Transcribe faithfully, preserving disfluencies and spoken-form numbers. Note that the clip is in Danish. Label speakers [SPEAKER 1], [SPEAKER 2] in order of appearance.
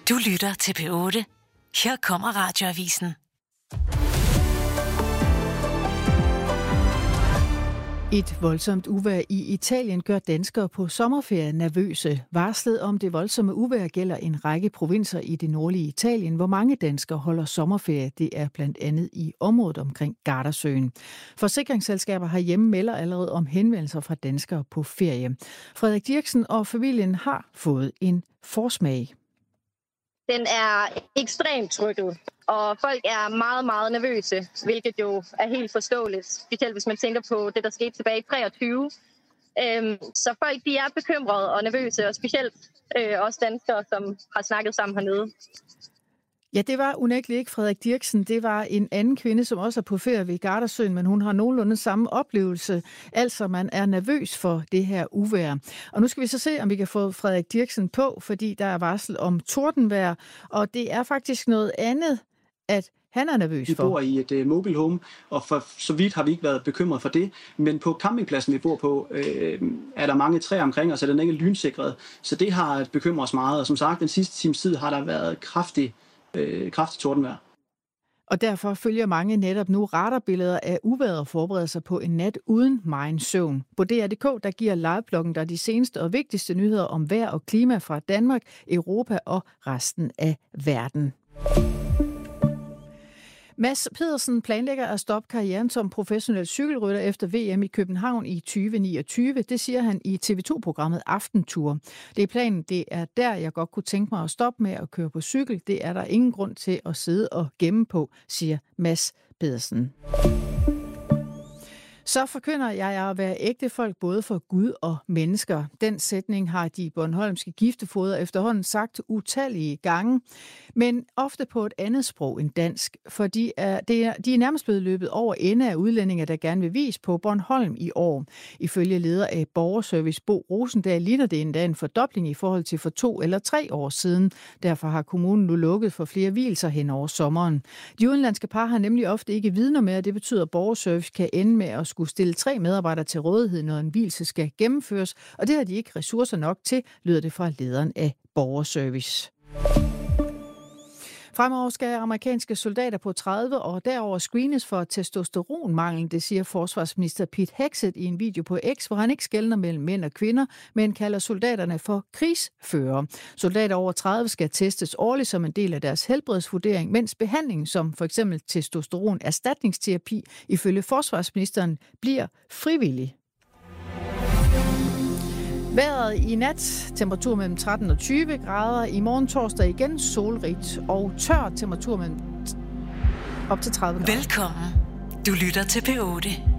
[SPEAKER 1] Du lytter til P otte. Her kommer Radioavisen.
[SPEAKER 2] Et voldsomt uvejr i Italien gør danskere på sommerferie nervøse. Varslet om det voldsomme uvejr gælder en række provinser i det nordlige Italien, hvor mange danskere holder sommerferie. Det er blandt andet i området omkring Gardasøen. Forsikringsselskaber herhjemme melder allerede om henvendelser fra danskere på ferie. Frederik Dirksen og familien har fået en forsmag.
[SPEAKER 3] Den er ekstremt trykket, og folk er meget, meget nervøse, hvilket jo er helt forståeligt, specielt hvis man tænker på det, der skete tilbage i treogtyve. Øhm, så folk de er bekymrede og nervøse, og specielt øh, også danskere, som har snakket sammen hernede.
[SPEAKER 2] Ja, det var unægteligt ikke Frederik Dirksen. Det var en anden kvinde, som også er på ferie ved Gardasøen, men hun har nogenlunde samme oplevelse. Altså, man er nervøs for det her uvejr. Og nu skal vi så se, om vi kan få Frederik Dirksen på, fordi der er varsel om tordenvejr, og det er faktisk noget andet, at han er nervøs for.
[SPEAKER 4] Vi bor i et uh, mobile home, og for så vidt har vi ikke været bekymret for det. Men på campingpladsen, vi bor på, øh, er der mange træer omkring os, så den er ikke lynsikret. Så det har bekymret os meget. Og som sagt, den sidste times tid har der været kraftig Øh, kraftigt tordenvejr.
[SPEAKER 2] Og derfor følger mange netop nu radarbilleder af uvejret og forbereder sig på en nat uden megen søvn. På D R punktum d k der giver livebloggen der de seneste og vigtigste nyheder om vejr og klima fra Danmark, Europa og resten af verden. Mads Pedersen planlægger at stoppe karrieren som professionel cykelrytter efter V M i København i tyve niogtyve. Det siger han i T V to-programmet Aftentour. Det er planen, det er der, jeg godt kunne tænke mig at stoppe med at køre på cykel. Det er der ingen grund til at sidde og gemme på, siger Mads Pedersen. Så forkynder jeg at være ægtefolk både for Gud og mennesker. Den sætning har de bornholmske giftefoder efterhånden sagt utallige gange, men ofte på et andet sprog end dansk, for de er, de er, de er nærmest blevet løbet over ende af udlændinge, der gerne vil vise på Bornholm i år. Ifølge leder af Borgerservice Bo Rosendal ligner det endda en fordobling i forhold til for to eller tre år siden. Derfor har kommunen nu lukket for flere vielser hen over sommeren. De udenlandske par har nemlig ofte ikke vidner med, og det betyder, at Borgerservice kan ende med at skulle stille tre medarbejdere til rådighed, når en vielse skal gennemføres, og det har de ikke ressourcer nok til, lyder det fra lederen af Borgerservice. Fremover skal amerikanske soldater på tredive og derover screenes for testosteronmangel, det siger forsvarsminister Pete Hegseth i en video på X, hvor han ikke skelner mellem mænd og kvinder, men kalder soldaterne for krigsførere. Soldater over tredive skal testes årligt som en del af deres helbredsvurdering, mens behandling som for eksempel testosteron erstatningsterapi ifølge forsvarsministeren bliver frivillig. Vejret i nat, temperatur mellem tretten og tyve grader. I morgen torsdag igen solrigt og tør, temperatur mellem op til tredive grader.
[SPEAKER 1] Velkommen. Du lytter til P otte.